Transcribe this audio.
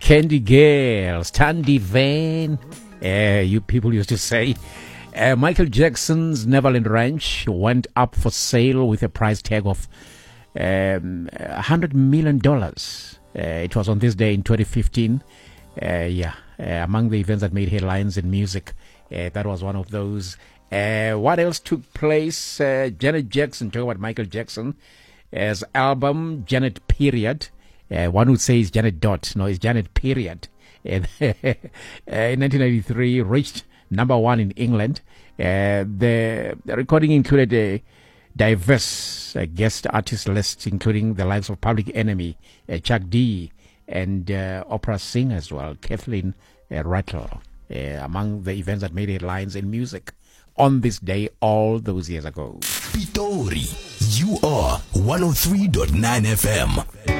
Candy Girls, Tandy Van, you people used to say. Michael Jackson's Neverland Ranch went up for sale with a price tag of $100 million. It was on this day in 2015. Among the events that made headlines in music, that was one of those. What else took place? Janet Jackson, talking about Michael Jackson, his album Janet Period. One would say it's Janet Dot. No, it's Janet Period. In 1993, reached number one in England. The recording included a diverse guest artist list, including the likes of Public Enemy, Chuck D, and opera singer as well, Kathleen Rattle, among the events that made headlines in music on this day all those years ago. Pitori, you are 103.9 FM.